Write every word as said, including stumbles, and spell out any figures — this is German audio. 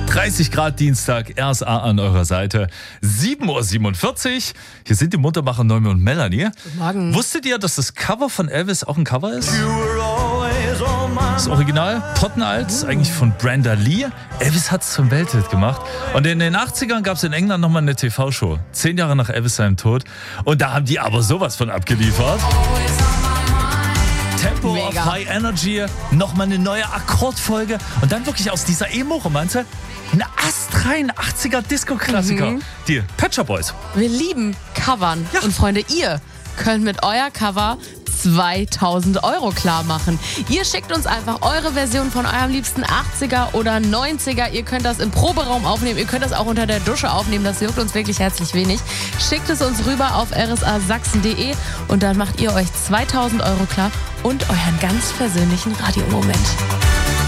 dreißig Grad Dienstag, R S A an eurer Seite. sieben Uhr siebenundvierzig. Hier sind die Muntermacher Noemi und Melanie. Guten Morgen. Wusstet ihr, dass das Cover von Elvis auch ein Cover ist? Das Original, pottenalt, ist eigentlich von Brenda Lee. Elvis hat es zum Welthit gemacht. Und in den achtzigern gab es in England nochmal eine T V-Show. Zehn Jahre nach Elvis seinem Tod. Und da haben die aber sowas von abgeliefert. Tempo Mega. of High Energy, nochmal eine neue Akkordfolge und dann wirklich aus dieser Emo-Romanze eine astrein achtziger Disco-Klassiker. Mhm. Die Pet Shop Boys. Wir lieben Covern. Ja. Und Freunde, ihr könnt mit euer Cover zweitausend Euro klar machen. Ihr schickt uns einfach eure Version von eurem liebsten achtziger oder neunziger. Ihr könnt das im Proberaum aufnehmen. Ihr könnt das auch unter der Dusche aufnehmen. Das juckt uns wirklich herzlich wenig. Schickt es uns rüber auf r s a sachsen punkt d e und dann macht ihr euch zweitausend Euro klar und euren ganz persönlichen Radiomoment.